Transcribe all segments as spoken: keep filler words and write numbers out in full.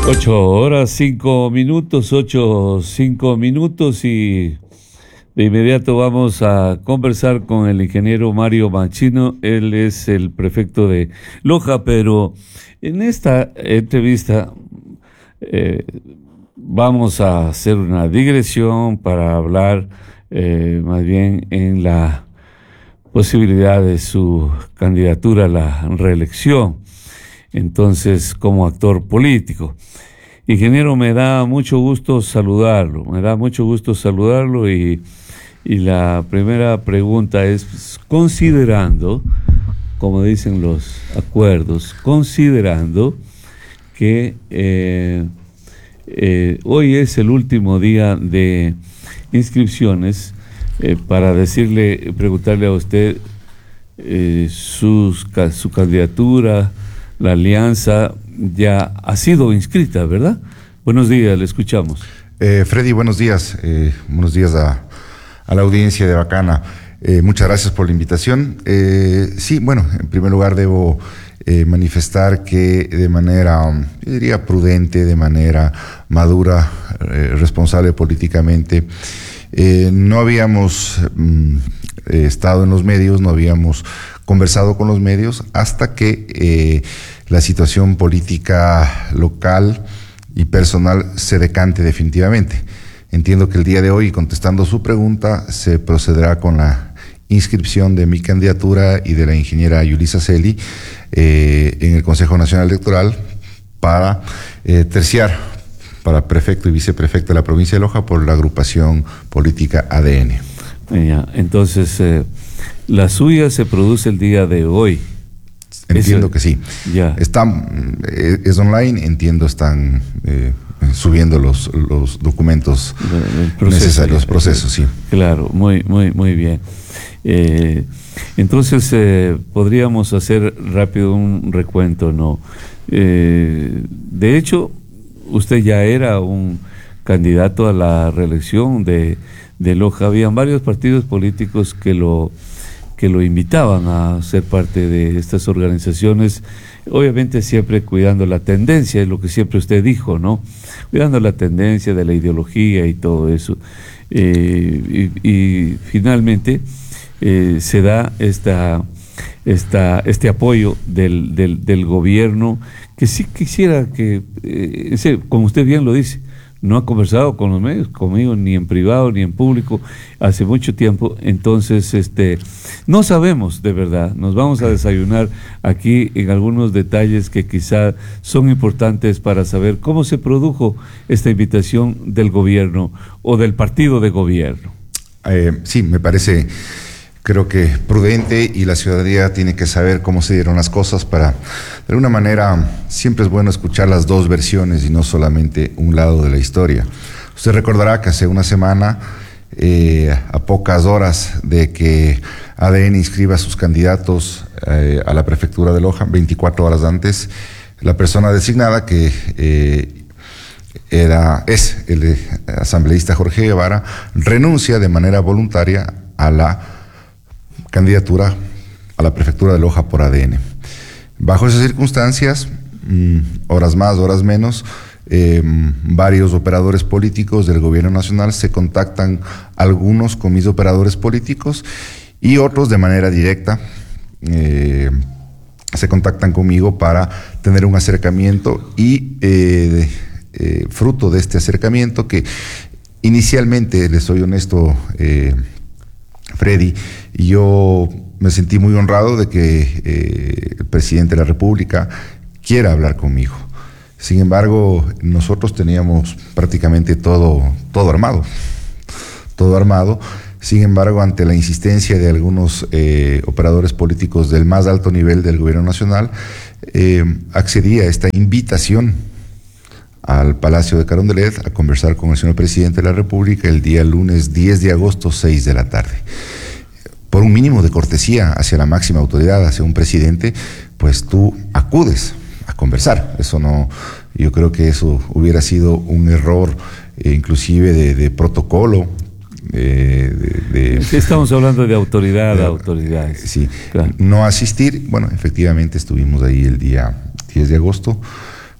Ocho horas, cinco minutos, ocho, cinco minutos y de inmediato vamos a conversar con el ingeniero Mario Machino. Él es el prefecto de Loja, pero en esta entrevista eh, vamos a hacer una digresión para hablar eh, más bien en la posibilidad de su candidatura a la reelección. Entonces, como actor político. Ingeniero, me da mucho gusto saludarlo, me da mucho gusto saludarlo y, y la primera pregunta es, considerando, como dicen los acuerdos, considerando que eh, eh, hoy es el último día de inscripciones, eh, para decirle, preguntarle a usted eh, sus, su candidatura, la alianza ya ha sido inscrita, ¿verdad? Buenos días, le escuchamos. Eh, Freddy, buenos días. Eh, buenos días a, a la audiencia de Bacana. Eh, muchas gracias por la invitación. Eh, sí, bueno, en primer lugar debo eh, manifestar que de manera, yo diría, prudente, de manera madura, eh, responsable políticamente, eh, no habíamos mm, eh, estado en los medios, no habíamos conversado con los medios hasta que eh, la situación política local y personal se decante definitivamente. Entiendo que el día de hoy, contestando su pregunta, se procederá con la inscripción de mi candidatura y de la ingeniera Yulisa Celi eh, en el Consejo Nacional Electoral para eh, terciar para prefecto y viceprefecto de la provincia de Loja por la agrupación política A D N. Ya, entonces, eh, la suya se produce el día de hoy. Entiendo Eso, que sí. Ya. Está, es online, entiendo, están eh, subiendo los, los documentos el proceso, necesarios, los procesos, sí. Claro, muy, muy, muy bien. Eh, entonces, eh, podríamos hacer rápido un recuento, ¿no? Eh, de hecho, usted ya era un candidato a la reelección de, de Loja. Habían varios partidos políticos que lo que lo invitaban a ser parte de estas organizaciones, obviamente siempre cuidando la tendencia, es lo que siempre usted dijo, ¿no? Cuidando la tendencia de la ideología y todo eso. Eh, y, y finalmente eh, se da esta, esta, este apoyo del, del, del gobierno, que sí quisiera que, eh, ese, como usted bien lo dice, no ha conversado con los medios, conmigo, ni en privado, ni en público, hace mucho tiempo. Entonces, este, no sabemos de verdad. Nos vamos a desayunar aquí en algunos detalles que quizá son importantes para saber cómo se produjo esta invitación del gobierno o del partido de gobierno. Eh, sí, me parece, creo que prudente, y la ciudadanía tiene que saber cómo se dieron las cosas para, de alguna manera, siempre es bueno escuchar las dos versiones y no solamente un lado de la historia. Usted recordará que hace una semana, eh, a pocas horas de que A D N inscriba a sus candidatos eh, a la prefectura de Loja, veinticuatro horas antes, la persona designada, que eh, era, es el asambleísta Jorge Guevara, renuncia de manera voluntaria a la candidatura a la prefectura de Loja por A D N. Bajo esas circunstancias, mmm, horas más, horas menos, eh, varios operadores políticos del gobierno nacional se contactan, algunos con mis operadores políticos y otros de manera directa eh, se contactan conmigo para tener un acercamiento y eh, eh, fruto de este acercamiento, que inicialmente, les soy honesto, eh, Freddy, yo me sentí muy honrado de que eh, el presidente de la República quiera hablar conmigo. Sin embargo, nosotros teníamos prácticamente todo, todo armado, todo armado. Sin embargo, ante la insistencia de algunos eh, operadores políticos del más alto nivel del gobierno nacional, eh, accedí a esta invitación al Palacio de Carondelet a conversar con el señor presidente de la República el día lunes diez de agosto, seis de la tarde. Por un mínimo de cortesía hacia la máxima autoridad, hacia un presidente, pues tú acudes a conversar. Eso no, yo creo que eso hubiera sido un error, eh, inclusive de, de protocolo. Eh, de, de, Estamos hablando de autoridad, de, autoridades. Sí, claro. No asistir. Bueno, efectivamente estuvimos ahí el día diez de agosto.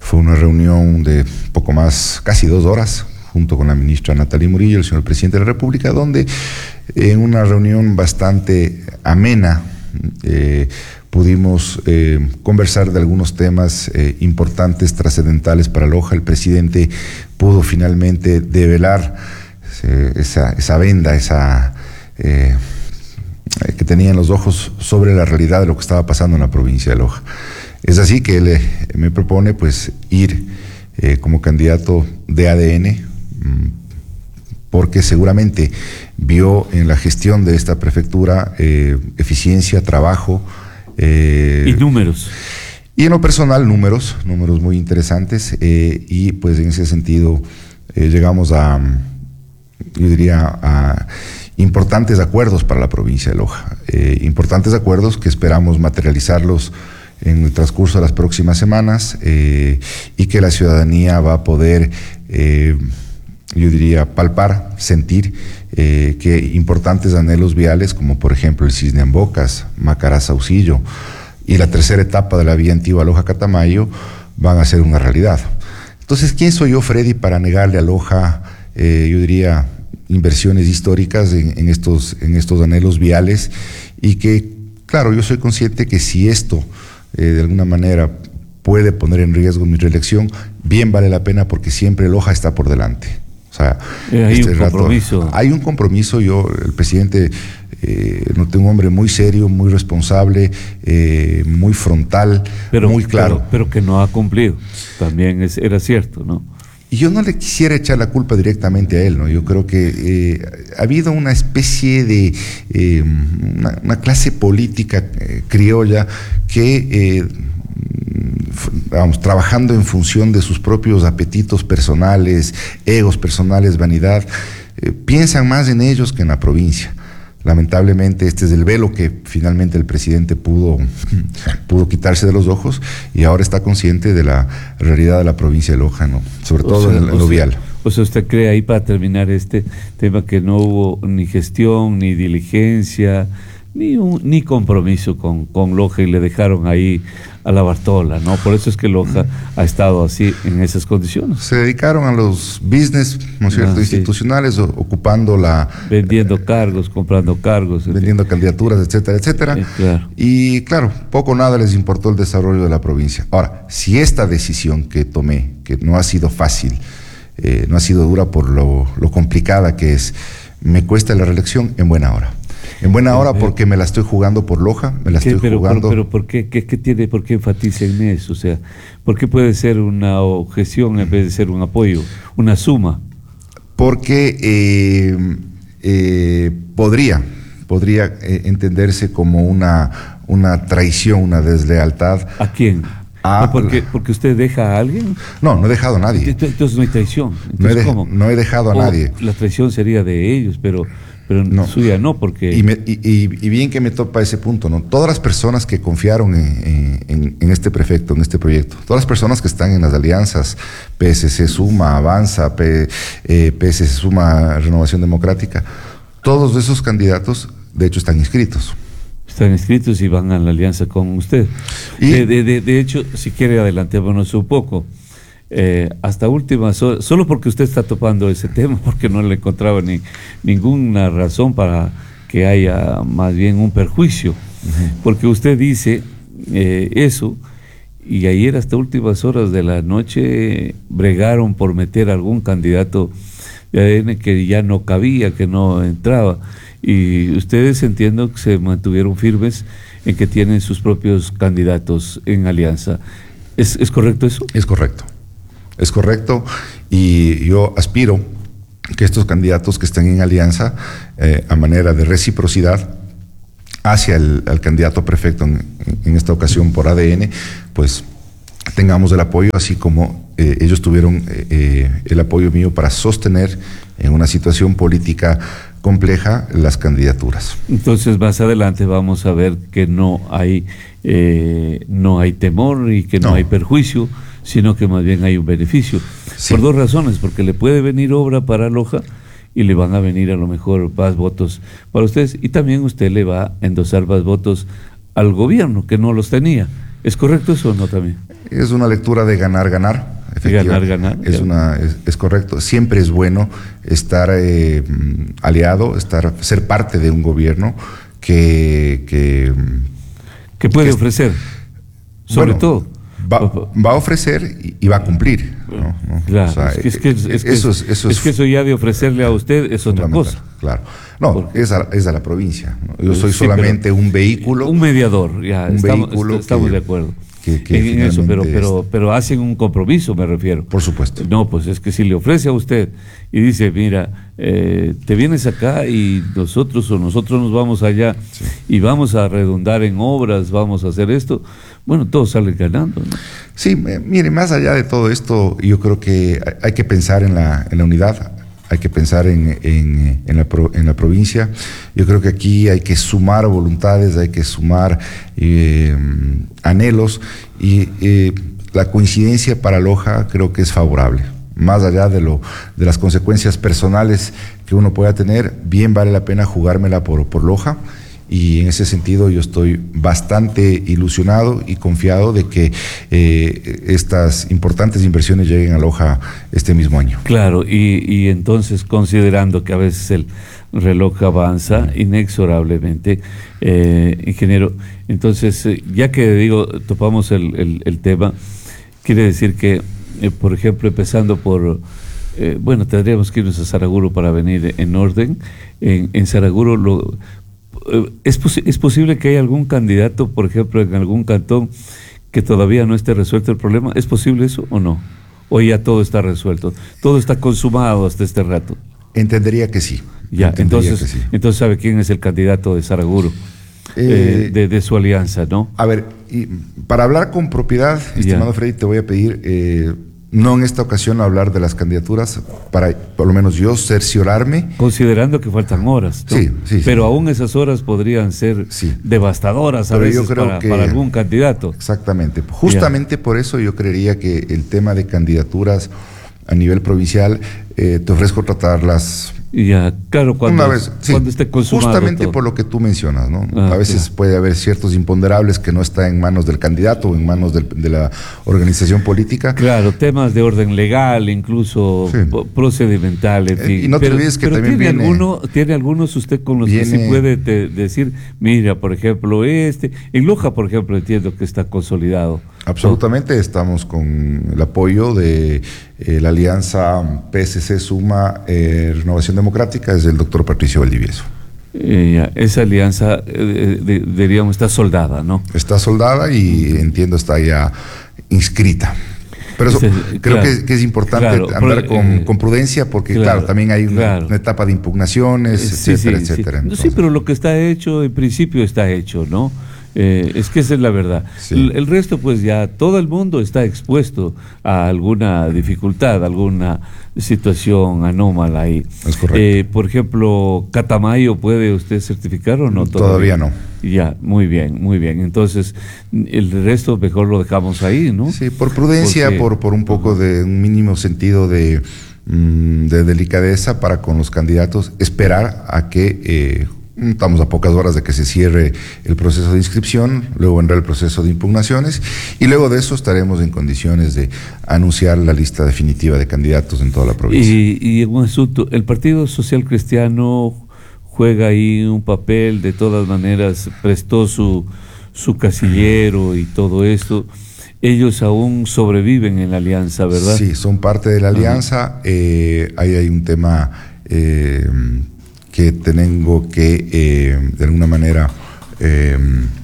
Fue una reunión de poco más, casi dos horas, junto con la ministra Natalie Murillo, el señor presidente de la República, donde en una reunión bastante amena eh, pudimos eh, conversar de algunos temas eh, importantes, trascendentales para Loja. El presidente pudo finalmente develar eh, esa, esa venda, esa eh, que tenía en los ojos sobre la realidad de lo que estaba pasando en la provincia de Loja. Es así que él eh, me propone pues ir eh, como candidato de A D N, mmm, porque seguramente vio en la gestión de esta prefectura eh, eficiencia, trabajo. Eh, y números. Y en lo personal, números, números muy interesantes, eh, y pues en ese sentido eh, llegamos a, yo diría, a importantes acuerdos para la provincia de Loja, eh, importantes acuerdos que esperamos materializarlos en el transcurso de las próximas semanas, eh, y que la ciudadanía va a poder, eh, yo diría, palpar, sentir eh, que importantes anhelos viales, como por ejemplo el Cisne en Bocas, Macará Saucillo y la tercera etapa de la vía antigua Loja Catamayo, van a ser una realidad. Entonces, ¿quién soy yo, Freddy, para negarle a Loja, eh, yo diría, inversiones históricas en, en, estos, en estos anhelos viales? Y que, claro, yo soy consciente que si esto eh, de alguna manera puede poner en riesgo mi reelección, bien vale la pena, porque siempre Loja está por delante. O sea, eh, hay este un rato, compromiso. Hay un compromiso. Yo, el presidente, eh, noté un hombre muy serio, muy responsable, eh, muy frontal, pero, muy claro. Pero, pero que no ha cumplido. También es, era cierto, ¿no? Y yo no le quisiera echar la culpa directamente a él, ¿no? Yo creo que eh, ha habido una especie de eh, una, una clase política eh, criolla que eh, vamos, trabajando en función de sus propios apetitos personales, egos personales, vanidad, eh, piensan más en ellos que en la provincia. Lamentablemente este es el velo que finalmente el presidente pudo, pudo quitarse de los ojos, y ahora está consciente de la realidad de la provincia de Loja, ¿no? Sobre todo o sea, en lo vial. O sea, ¿usted cree, ahí para terminar este tema, que no hubo ni gestión, ni diligencia, ni un, ni compromiso con, con Loja, y le dejaron ahí a la Bartola, ¿no? Por eso es que Loja ha estado así, en esas condiciones. Se dedicaron a los business, ¿no es cierto?, ah, institucionales, sí. ocupando la... Vendiendo eh, cargos, comprando cargos. Vendiendo fin. candidaturas, etcétera, etcétera. Sí, claro. Y claro, poco o nada les importó el desarrollo de la provincia. Ahora, si esta decisión que tomé, que no ha sido fácil, eh, no ha sido dura por lo, lo complicada que es, me cuesta la reelección, en buena hora. En buena hora, porque me la estoy jugando por Loja, me la ¿Qué, estoy pero, jugando... Pero, pero ¿por qué, qué, qué tiene, por qué enfatiza en eso? O sea, ¿por qué puede ser una objeción en vez de ser un apoyo, una suma? Porque eh, eh, podría, podría eh, entenderse como una, una traición, una deslealtad. ¿A quién? A, ¿No porque, ¿Porque usted deja a alguien? No, no he dejado a nadie. Entonces no hay traición. Entonces, no, he de, ¿cómo? no he dejado a o nadie. La traición sería de ellos, pero... Pero no. Suya no, porque... Y, me, y, y bien que me topa ese punto, ¿no? Todas las personas que confiaron en, en, en este prefecto, en este proyecto, todas las personas que están en las alianzas, P S C Suma, Avanza, P, eh, P S C Suma, Renovación Democrática, todos esos candidatos, de hecho, están inscritos. Están inscritos y van a la alianza con usted. Y, de, de, de, de hecho, si quiere, adelantémonos un poco. Eh, hasta última, so, solo porque usted está topando ese tema, porque no le encontraba ni, ninguna razón para que haya más bien un perjuicio, uh-huh. porque usted dice eh, eso, y ayer hasta últimas horas de la noche bregaron por meter algún candidato de A D N que ya no cabía, que no entraba, y ustedes, entiendo, que se mantuvieron firmes en que tienen sus propios candidatos en alianza. ¿Es, es correcto eso? Es correcto. Es correcto, y yo aspiro que estos candidatos que están en alianza, eh, a manera de reciprocidad hacia el, el candidato prefecto en, en esta ocasión por A D N, pues tengamos el apoyo, así como eh, ellos tuvieron eh, eh, el apoyo mío para sostener en una situación política compleja las candidaturas. Entonces, más adelante vamos a ver que no hay, eh, no hay temor y que no, no hay perjuicio, sino que más bien hay un beneficio. Sí. Por dos razones, porque le puede venir obra para Loja y le van a venir a lo mejor más votos para ustedes, y también usted le va a endosar más votos al gobierno, que no los tenía. ¿Es correcto eso o no también? Es una lectura de ganar, ganar. Ganar, ganar. Es, una, es, es correcto. Siempre es bueno estar eh, aliado, estar, ser parte de un gobierno que... que, que puede que, ofrecer, sobre bueno, todo. Va, va a ofrecer y, y va a cumplir. ¿no? ¿no? Claro, o sea, es, que, es, que, es, que, eso es, eso es, es que eso ya de ofrecerle a usted es otra cosa. Claro. No, es a, es a la provincia. ¿no? Yo soy sí, solamente un vehículo. Un mediador, ya, un estamos, vehículo estamos que, de acuerdo. Que, que en eso, pero, pero, pero hacen un compromiso, me refiero. Por supuesto. No, pues es que si le ofrece a usted y dice, mira, eh, te vienes acá y nosotros o nosotros nos vamos allá sí. y vamos a redundar en obras, vamos a hacer esto, bueno, todos salen ganando, ¿no? Sí, mire, más allá de todo esto, yo creo que hay que pensar en la, en la unidad. Hay que pensar en, en, en, la pro, en la provincia. Yo creo que aquí hay que sumar voluntades, hay que sumar eh, anhelos y eh, la coincidencia para Loja creo que es favorable. Más allá de, lo, de las consecuencias personales que uno pueda tener, bien vale la pena jugármela por, por Loja. Y en ese sentido yo estoy bastante ilusionado y confiado de que eh, estas importantes inversiones lleguen a Loja este mismo año. Claro, y, y entonces considerando que a veces el reloj avanza inexorablemente, eh, ingeniero, entonces eh, ya que digo, topamos el, el, el tema, quiere decir que, eh, por ejemplo, empezando por... Eh, bueno, tendríamos que irnos a Saraguro para venir en orden. En, en Saraguro lo... ¿Es, pos ¿Es posible que haya algún candidato, por ejemplo, en algún cantón que todavía no esté resuelto el problema? ¿Es posible eso o no? ¿O ya todo está resuelto? ¿Todo está consumado hasta este rato? Entendería que sí. Ya, entonces, sí. entonces ¿sabe quién es el candidato de Saraguro? Eh, eh, de, de su alianza, ¿no? A ver, y para hablar con propiedad, estimado Freddy, te voy a pedir... Eh, no en esta ocasión hablar de las candidaturas, para por lo menos yo cerciorarme. Considerando que faltan horas, ¿no? Sí, sí. Pero sí. aún esas horas podrían ser sí. devastadoras a Pero veces yo creo para, que, para algún candidato. Exactamente. Justamente yeah. por eso yo creería que el tema de candidaturas a nivel provincial, eh, te ofrezco tratarlas... Ya, claro, cuando, una vez, sí, cuando esté consumado justamente todo. por lo que tú mencionas, ¿no? Ah, a veces claro. puede haber ciertos imponderables que no están en manos del candidato o en manos del, de la organización política. Claro, temas de orden legal, incluso sí. procedimental, en fin. Eh, y no te pero, olvides que pero también tiene viene, alguno, tiene algunos usted con los viene, que sí puede te, decir, mira, por ejemplo, este, en Loja, por ejemplo, entiendo que está consolidado. Absolutamente, ¿no? Estamos con el apoyo de eh, la alianza P S C Suma eh, Renovación Democrática, es el doctor Patricio Valdivieso. Eh, ya, esa alianza, eh, de, diríamos, está soldada, ¿no? Está soldada y entiendo está ya inscrita. Pero eso, Ese, creo claro, que, que es importante claro, andar pero, con, eh, con prudencia porque, claro, claro también hay una, claro. una etapa de impugnaciones, sí, etcétera, sí, etcétera. Sí. sí, pero lo que está hecho, en principio está hecho, ¿no? Eh, es que esa es la verdad. Sí. El, el resto, pues ya todo el mundo está expuesto a alguna dificultad, alguna situación anómala ahí. Es correcto. Eh, por ejemplo, ¿Catamayo puede usted certificar o no? Todavía, todavía no. Ya, muy bien, muy bien. Entonces, el resto mejor lo dejamos ahí, ¿no? Sí, por prudencia, Porque, por, por un poco uh-huh. de un mínimo sentido de, mm, de delicadeza para con los candidatos, esperar a que... Eh, Estamos a pocas horas de que se cierre el proceso de inscripción, luego vendrá el proceso de impugnaciones y luego de eso estaremos en condiciones de anunciar la lista definitiva de candidatos en toda la provincia. Y, y un asunto, el Partido Social Cristiano juega ahí un papel, de todas maneras prestó su, su casillero y todo esto. Ellos aún sobreviven en la alianza, ¿verdad? Sí, son parte de la alianza. Eh, ahí hay un tema... Eh, que tengo que, eh, de alguna manera, eh,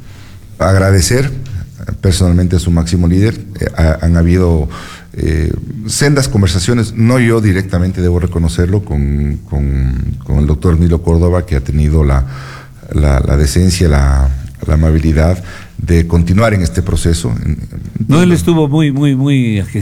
agradecer personalmente a su máximo líder. Eh, ha, han habido eh, sendas conversaciones, no yo directamente, debo reconocerlo, con, con, con el doctor Nilo Córdoba, que ha tenido la, la, la decencia, la, la amabilidad de continuar en este proceso. No, él estuvo muy, muy, muy...